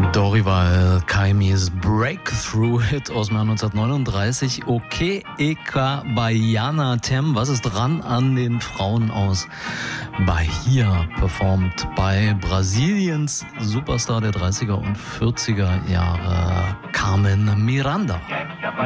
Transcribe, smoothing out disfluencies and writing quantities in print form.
Dorival Caimis Breakthrough-Hit aus dem Jahr 1939. Okay, Eka Baiana Tem. Was ist dran an den Frauen aus Bahia? Performt bei Brasiliens Superstar der 30er und 40er Jahre, Carmen Miranda.